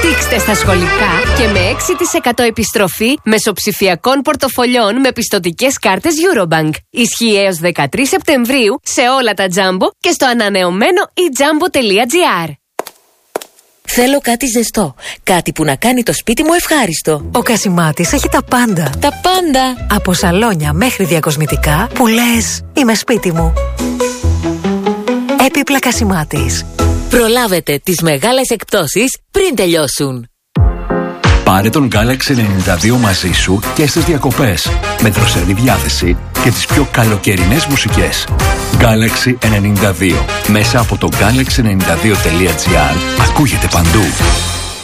Θίξτε στα σχολικά και με 6% επιστροφή μεσοψηφιακών πορτοφολιών με πιστωτικές κάρτες Eurobank. Ισχύει έως 13 Σεπτεμβρίου σε όλα τα Jumbo και στο ανανεωμένο eJumbo.gr. Θέλω κάτι ζεστό. Κάτι που να κάνει το σπίτι μου ευχάριστο. Ο Κασιμάτης έχει τα πάντα. Τα πάντα. Από σαλόνια μέχρι διακοσμητικά που λες είμαι σπίτι μου. Έπιπλα Κασιμάτης. Προλάβετε τις μεγάλες εκπτώσεις πριν τελειώσουν. Πάρε τον Galaxy 92 μαζί σου και στις διακοπές, με δροσερή διάθεση και τις πιο καλοκαιρινές μουσικές. Galaxy 92. Μέσα από το galaxy92.gr ακούγεται παντού.